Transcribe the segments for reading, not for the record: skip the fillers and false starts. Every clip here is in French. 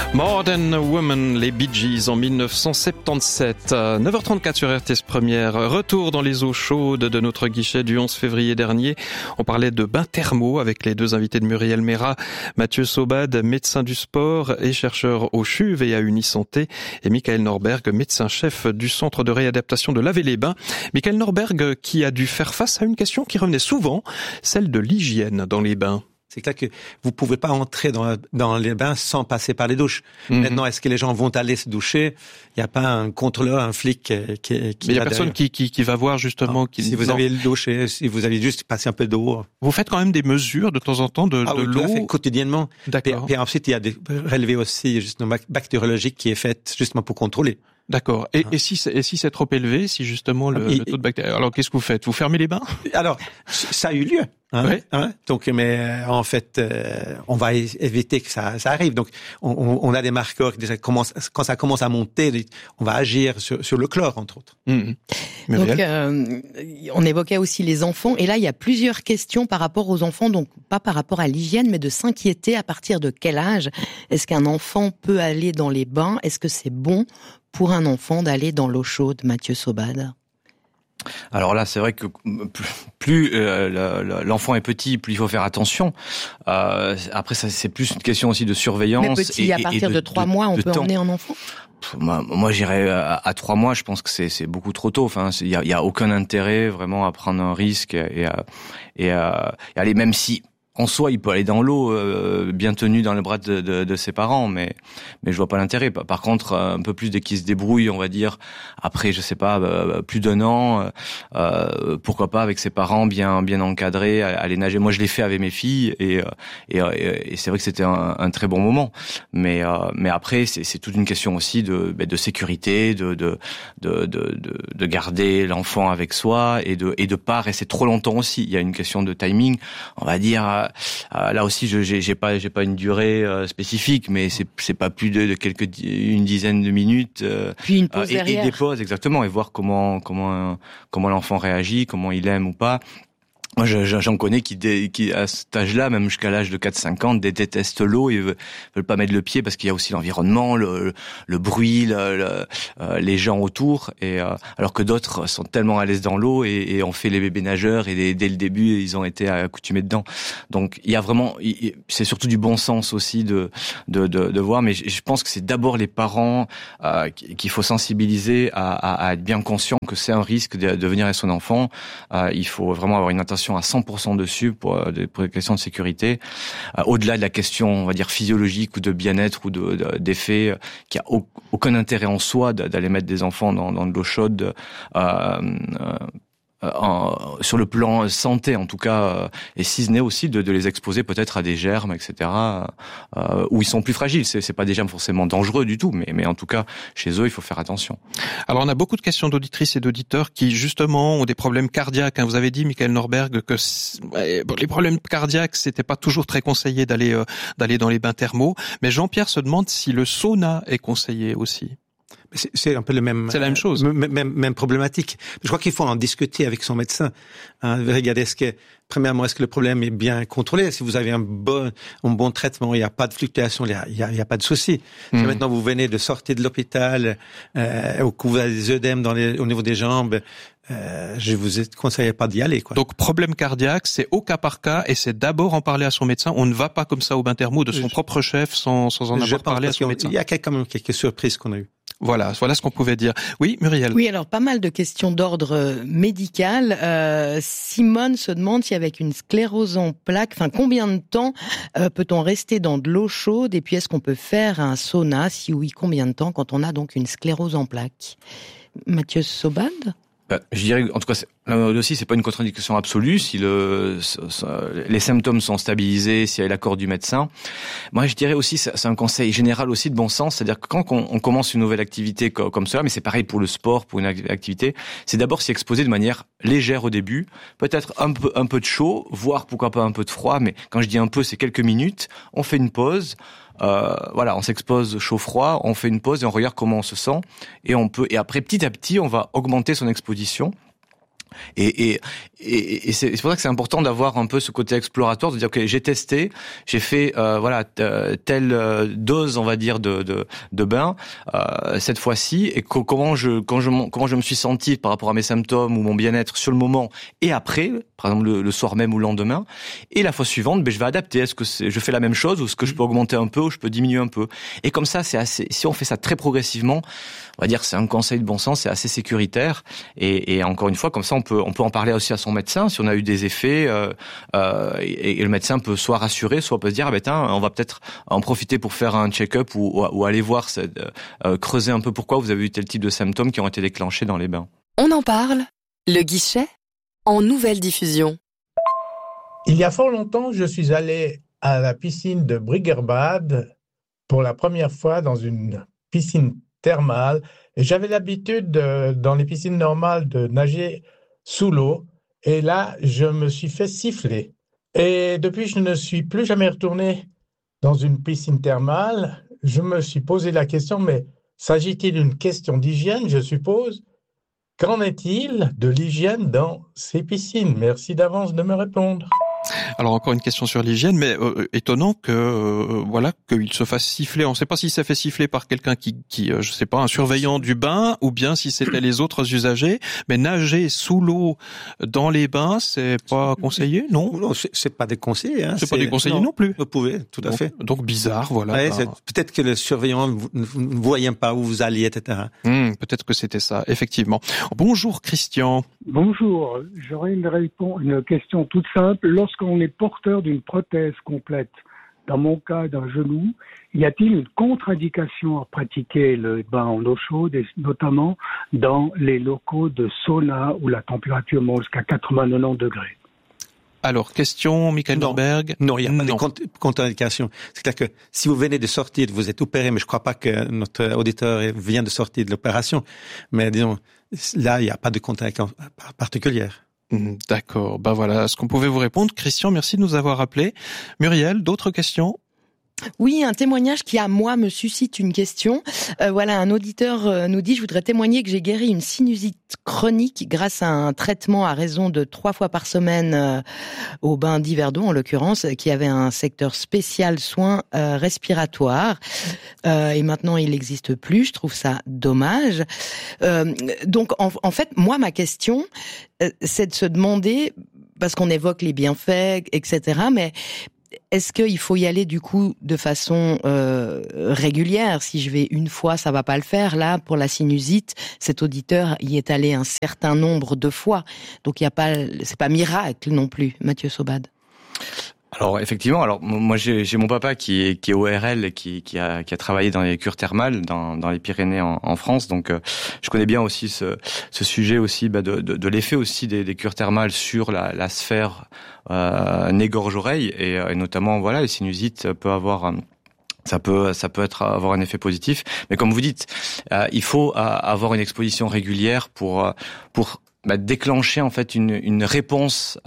Modern Woman, les Bee Gees en 1977. 9h34 sur RTS Première. Retour dans les eaux chaudes de notre guichet du 11 février dernier. On parlait de bains thermaux avec les deux invités de Muriel Mérat, Mathieu Saubade, médecin du sport et chercheur au CHUV et à Unisanté, et Michael Norberg, médecin-chef du centre de réadaptation de Laver-les-Bains. Michael Norberg qui a dû faire face à une question qui revenait souvent, celle de l'hygiène dans les bains. C'est clair que vous pouvez pas entrer dans les bains sans passer par les douches. Maintenant, est-ce que les gens vont aller se doucher? Il n'y a pas un contrôleur, un flic qui mais il y a personne qui va voir justement. Si vous avez le douché, si vous avez juste passé un peu d'eau. Vous faites quand même des mesures de temps en temps de l'eau? Fait, quotidiennement. D'accord. Puis ensuite, il y a des relevés aussi, justement, bactériologiques qui est fait justement pour contrôler. D'accord. Et si c'est trop élevé, si justement le taux de bactéries, alors qu'est-ce que vous faites? Vous fermez les bains? Alors, ça a eu lieu. Ouais. Donc, mais en fait, on va éviter que ça arrive. Donc, on a des marqueurs qui déjà quand ça commence à monter, on va agir sur le chlore, entre autres. Donc, on évoquait aussi les enfants, et là, il y a plusieurs questions par rapport aux enfants, donc pas par rapport à l'hygiène, mais de s'inquiéter à partir de quel âge est-ce qu'un enfant peut aller dans les bains? Est-ce que c'est bon pour un enfant d'aller dans l'eau chaude, Mathieu Saubade? Alors là, c'est vrai que plus l'enfant est petit, plus il faut faire attention. Après, ça, c'est plus une question aussi de surveillance. Mais petit, à partir de 3 mois, on peut emmener un enfant? Moi, j'irais à 3 mois. Je pense que c'est beaucoup trop tôt. Enfin, il y a aucun intérêt vraiment à prendre un risque et aller, même si en soi, il peut aller dans l'eau, bien tenu dans les bras de ses parents, mais je vois pas l'intérêt. Par contre, un peu plus dès qu'il se débrouille, on va dire, après, je sais pas, plus d'1 an, pourquoi pas avec ses parents bien encadrés, aller nager. Moi, je l'ai fait avec mes filles et c'est vrai que c'était un très bon moment. Mais après, c'est toute une question aussi de sécurité, de garder l'enfant avec soi et de pas rester trop longtemps aussi. Il y a une question de timing, on va dire. Là aussi, j'ai pas une durée spécifique, mais c'est pas plus de une dizaine de minutes. Puis une pause derrière. Et des pauses, exactement, et voir comment l'enfant réagit, comment il aime ou pas. Moi, j'en connais qui à cet âge-là, même jusqu'à l'âge de 4-5 ans, détestent l'eau et veulent pas mettre le pied parce qu'il y a aussi l'environnement, le bruit, les gens autour. Et alors que d'autres sont tellement à l'aise dans l'eau et ont fait les bébés nageurs et dès le début, ils ont été accoutumés dedans. Donc, il y a vraiment, c'est surtout du bon sens aussi de voir. Mais je pense que c'est d'abord les parents qu'il faut sensibiliser à être bien conscients que c'est un risque de venir avec son enfant. Il faut vraiment avoir une attention à 100% dessus pour des questions de sécurité. Au-delà de la question, on va dire, physiologique ou de bien-être ou d'effet, qui a aucun intérêt en soi d'aller mettre des enfants dans de l'eau chaude, sur le plan santé en tout cas, et si ce n'est aussi de les exposer peut-être à des germes, etc., où ils sont plus fragiles. C'est pas des germes forcément dangereux du tout, mais en tout cas chez eux il faut faire attention. Alors on a beaucoup de questions d'auditrices et d'auditeurs qui justement ont des problèmes cardiaques. Vous avez dit, Michael Norberg, que les problèmes cardiaques c'était pas toujours très conseillé d'aller dans les bains thermaux, mais Jean-Pierre se demande si le sauna est conseillé aussi. C'est un peu le même. C'est la même chose. Même problématique. Je crois qu'il faut en discuter avec son médecin. Regardez premièrement, est-ce que le problème est bien contrôlé? Si vous avez un bon traitement, il n'y a pas de fluctuation, il y a pas de souci. Si maintenant vous venez de sortir de l'hôpital, ou que vous avez des œdèmes au niveau des jambes, je vous conseillerais pas d'y aller, quoi. Donc, problème cardiaque, c'est au cas par cas et c'est d'abord en parler à son médecin. On ne va pas comme ça au bain thermo de son propre chef sans en avoir parlé à son médecin. Il y a quand même quelques surprises qu'on a eues. Voilà ce qu'on pouvait dire. Oui, Muriel. Oui, alors pas mal de questions d'ordre médical. Simone se demande si avec une sclérose en plaques, combien de temps peut-on rester dans de l'eau chaude, et puis est-ce qu'on peut faire un sauna? Si oui, combien de temps quand on a donc une sclérose en plaques? Mathieu Saubade? Je dirais, en tout cas, là aussi, c'est pas une contre-indication absolue. Si les symptômes sont stabilisés, s'il y a l'accord du médecin. Moi, je dirais aussi, c'est un conseil général aussi de bon sens. C'est-à-dire que quand on commence une nouvelle activité comme cela, mais c'est pareil pour le sport, pour une activité, c'est d'abord s'y exposer de manière légère au début. Peut-être un peu de chaud, voire pourquoi pas un peu de froid. Mais quand je dis un peu, c'est quelques minutes. On fait une pause. On s'expose chaud-froid, on fait une pause et on regarde comment on se sent, et après petit à petit on va augmenter son exposition. Et c'est pour ça que c'est important d'avoir un peu ce côté exploratoire, de dire ok, j'ai testé, j'ai fait telle dose, on va dire, de bain cette fois-ci, et comment je me suis senti par rapport à mes symptômes ou mon bien-être sur le moment et après, par exemple le soir même ou le lendemain, et la fois suivante, je vais adapter. Est-ce que je fais la même chose, ou est-ce que je peux augmenter un peu, ou je peux diminuer un peu. Et comme ça, si on fait ça très progressivement, on va dire c'est un conseil de bon sens, c'est assez sécuritaire, et encore une fois, comme ça on peut en parler aussi à son médecin si on a eu des effets, et le médecin peut soit rassurer, soit peut se dire on va peut-être en profiter pour faire un check-up ou aller voir, creuser un peu pourquoi vous avez eu tel type de symptômes qui ont été déclenchés dans les bains. On en parle, le guichet, en nouvelle diffusion. Il y a fort longtemps, je suis allé à la piscine de Briggerbad pour la première fois dans une piscine thermale. Et j'avais l'habitude, dans les piscines normales, de nager sous l'eau. Et là, je me suis fait siffler. Et depuis, je ne suis plus jamais retourné dans une piscine thermale. Je me suis posé la question, mais s'agit-il d'une question d'hygiène, je suppose? Qu'en est-il de l'hygiène dans ces piscines? Merci d'avance de me répondre. Alors encore une question sur l'hygiène, mais étonnant que qu'il se fasse siffler. On ne sait pas s'il s'est fait siffler par quelqu'un qui je sais pas, un surveillant du bain, ou bien si c'était les autres usagers. Mais nager sous l'eau dans les bains, c'est pas conseillé, non? Non, c'est pas déconseillé. Hein. C'est pas déconseillé non plus. Vous pouvez, tout à fait. Donc bizarre, voilà. Ouais, peut-être que le surveillant ne voyait pas où vous alliez, etc. Peut-être que c'était ça, effectivement. Bonjour Christian. Bonjour, j'aurais une question toute simple. Lorsqu'on est porteur d'une prothèse complète, dans mon cas d'un genou, y a-t-il une contre-indication à pratiquer le bain en eau chaude, et notamment dans les locaux de sauna où la température monte jusqu'à 80-90 degrés? Alors, question, Michael Norberg. Non, il n'y a pas de contre-indication. C'est clair que si vous venez de sortir, vous êtes opéré, mais je ne crois pas que notre auditeur vient de sortir de l'opération. Mais disons, là, il n'y a pas de contre-indication particulière. D'accord. Voilà ce qu'on pouvait vous répondre. Christian, merci de nous avoir appelés. Muriel, d'autres questions? Oui, un témoignage qui, à moi, me suscite une question. Un auditeur nous dit « Je voudrais témoigner que j'ai guéri une sinusite chronique grâce à un traitement à raison de 3 fois par semaine au bain d'Yverdon, en l'occurrence, qui avait un secteur spécial soins respiratoires. Et maintenant, il n'existe plus. Je trouve ça dommage. Donc, en fait, moi, ma question, c'est de se demander, parce qu'on évoque les bienfaits, etc., mais est-ce qu'il faut y aller du coup de façon régulière? Si je vais une fois, ça va pas le faire. Là, pour la sinusite, cet auditeur y est allé un certain nombre de fois. Donc c'est pas miracle non plus, Mathieu Sobad. Alors effectivement, moi j'ai mon papa qui est ORL et qui a travaillé dans les cures thermales dans les Pyrénées en France, donc je connais bien aussi ce sujet aussi de l'effet aussi des cures thermales sur la sphère nez-gorge-oreille, et notamment les sinusites peut avoir ça peut avoir un effet positif, mais comme vous dites, il faut avoir une exposition régulière pour déclencher en fait une réponse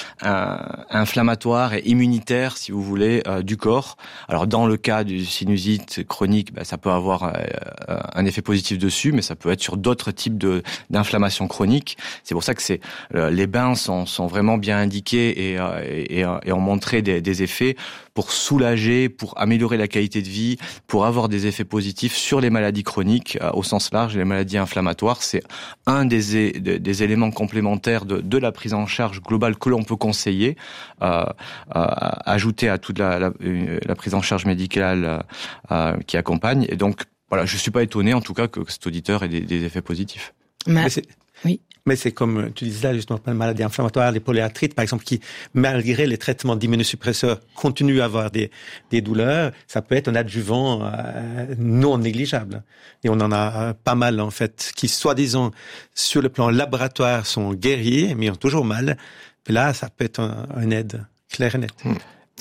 inflammatoire et immunitaire, si vous voulez, du corps. Alors dans le cas du sinusite chronique, ça peut avoir un effet positif dessus, mais ça peut être sur d'autres types d'inflammation chronique. C'est pour ça que les bains sont vraiment bien indiqués et ont montré des effets pour soulager, pour améliorer la qualité de vie, pour avoir des effets positifs sur les maladies chroniques au sens large, les maladies inflammatoires. C'est un des éléments complémentaires de la prise en charge globale que l'on peut conseiller, ajouter à toute la prise en charge médicale qui accompagne. Et donc, je suis pas étonné en tout cas que cet auditeur ait des effets positifs. Oui. Mais c'est comme tu disais là, justement, les maladies inflammatoires, les polyarthrites, par exemple, qui, malgré les traitements d'immunosuppresseurs, continuent à avoir des douleurs. Ça peut être un adjuvant non négligeable. Et on en a pas mal, en fait, qui, soi-disant, sur le plan laboratoire, sont guéris, mais ont toujours mal. Et là, ça peut être une aide claire et nette.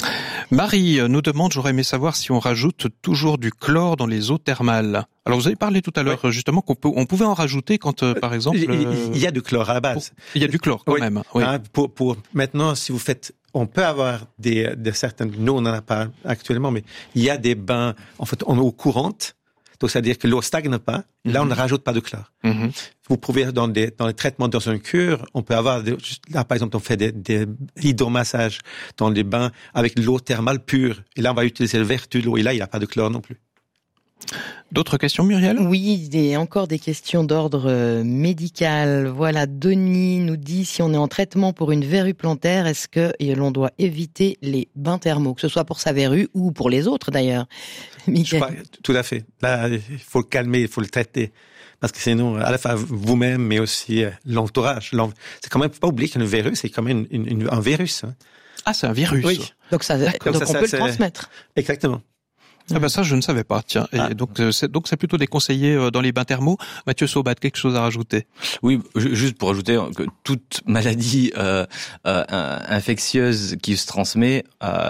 Marie nous demande, j'aurais aimé savoir si on rajoute toujours du chlore dans les eaux thermales. Alors vous avez parlé tout à l'heure justement on pouvait en rajouter quand par exemple il y a du chlore à la base. Il y a du chlore quand même. Oui. Pour maintenant, si vous faites, on peut avoir de certaines, nous on n'en a pas actuellement, mais il y a des bains en fait en eau courante. Donc, c'est-à-dire que l'eau stagne pas. Là, on ne rajoute pas de chlore. Vous pouvez, dans les traitements dans une cure, on peut avoir, là, par exemple, on fait des hydromassages dans les bains avec de l'eau thermale pure. Et là, on va utiliser le vertu de l'eau. Et là, il n'y a pas de chlore non plus. D'autres questions, Muriel? Oui, et encore des questions d'ordre médical. Voilà, Denis nous dit si on est en traitement pour une verrue plantaire, est-ce que l'on doit éviter les bains thermaux, que ce soit pour sa verrue ou pour les autres d'ailleurs? Tout à fait. Là, il faut le calmer, il faut le traiter. Parce que sinon, à la fois vous-même, mais aussi l'entourage. C'est quand même pas oublier qu'une verrue, c'est quand même un virus. Hein. Ah, c'est un virus. Oui. Donc on peut le transmettre. Exactement. Ah ben ça, je ne savais pas. Tiens, et donc c'est plutôt déconseillé dans les bains thermaux. Mathieu Saubat, quelque chose à rajouter? Oui, juste pour ajouter que toute maladie infectieuse qui se transmet,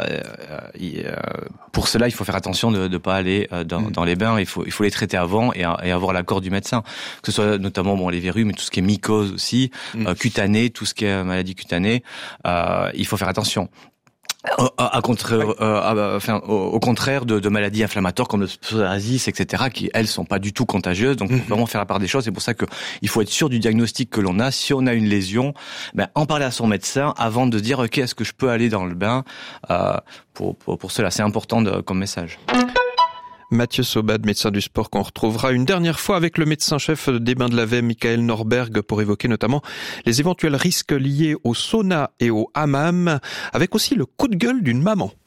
pour cela, il faut faire attention de ne pas aller dans les bains. Il faut les traiter avant et avoir l'accord du médecin. Que ce soit notamment les verrues, mais tout ce qui est mycose aussi, cutanée, tout ce qui est maladie cutanée, il faut faire attention. Au contraire de maladies inflammatoires comme le psoriasis, etc., qui elles sont pas du tout contagieuses. Donc, faut vraiment faire la part des choses. C'est pour ça que il faut être sûr du diagnostic que l'on a. Si on a une lésion, en parler à son médecin avant de dire ok, est-ce que je peux aller dans le bain pour cela. C'est important comme message. Mathieu Saubat, médecin du sport, qu'on retrouvera une dernière fois avec le médecin-chef des Bains de la Vève, Michael Norberg, pour évoquer notamment les éventuels risques liés au sauna et au hammam, avec aussi le coup de gueule d'une maman.